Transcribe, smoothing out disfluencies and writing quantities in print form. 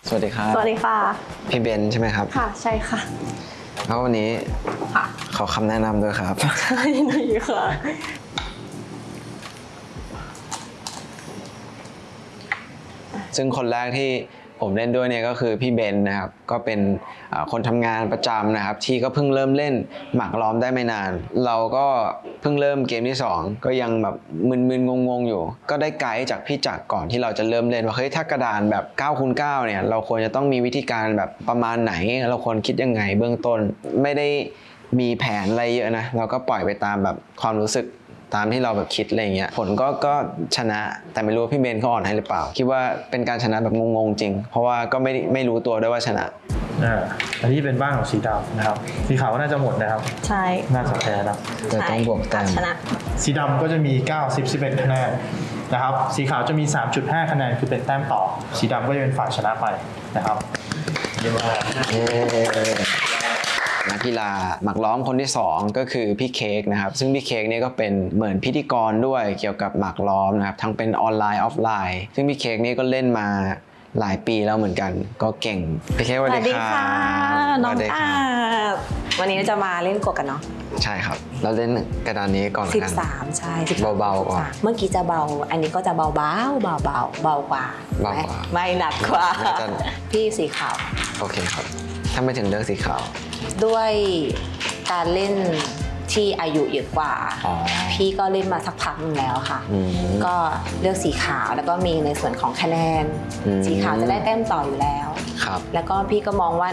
สวัสดีครับสวัสดีค่ะพี่เบนใช่ไหมครับค่ะใช่ค่ะแล้ววันนี้ค่ะขอคำแนะนำด้วยครับยินดีค่ะซึ่งคนแรกที่ผมเล่นด้วยเนี่ยก็คือพี่เบนนะครับก็เป็นคนทำงานประจำนะครับที่ก็เพิ่งเริ่มเล่นหมากล้อมได้ไม่นานเราก็เพิ่งเริ่มเกมที่2ก็ยังแบบมึนๆงงๆอยู่ก็ได้ไกด์จากพี่จักรก่อนที่เราจะเริ่มเล่นว่าเฮ้ยถ้ากระดานแบบ9x9เนี่ยเราควรจะต้องมีวิธีการแบบประมาณไหนเราควรคิดยังไงเบื้องต้นไม่ได้มีแผนอะไรเยอะนะเราก็ปล่อยไปตามแบบความรู้สึกตามที่เราแบบคิดอะไรเงี้ยผลก็ชนะแต่ไม่รู้ว่าพี่เบนเขาอ่อนให้หรือเปล่าคิดว่าเป็นการชนะแบบงงๆจริงเพราะว่าก็ไม่รู้ตัวด้วยว่าชนะอันนี้เป็นบ้านของสีดำนะครับสีขาวก็น่าจะหมดนะครับใช่น่าจะแพ้นะแต่ต้องบวกแต้มชนะสีดำก็จะมี9 10 11คะแนนนะครับสีขาวจะมี 3.5 คะแนนคือเป็นแต้มต่อสีดำก็จะเป็นฝ่ายชนะไปนะครับเรียกว่านักกีฬาหมากล้อมคนที่2ก็คือพี่เค้กนะครับซึ่งพี่เค้กเนี่ยก็เป็นเหมือนพิธีกรด้วยเกี่ยวกับหมากล้อมนะครับทั้งเป็นออนไลน์ออฟไลน์ซึ่งพี่เค้กนี่ก็เล่นมาหลายปีแล้วเหมือนกันก็เก่งพี่เค้กสวัสดีค่ะน้องอาบวันนี้จะมาเล่นกบกันเนาะใช่ครับเราเล่นกระดานนี้ก่อนกัน 13ใช่เบาๆก่อนเมื่อกี้จะเบาอันนี้ก็จะเบากว่าไม่หนักกว่าพี่สีขาวโอเคครับถ้าไม่ถึงเลือกสีขาวด้วยการเล่นที่อายุเยอะกว่าพี่ก็เล่นมาสักพักนึงแล้วค่ะก็เลือกสีขาวแล้วก็มีในส่วนของคะแนนสีขาวจะได้แต้มต่ออยู่แล้วครับแล้วก็พี่ก็มองว่า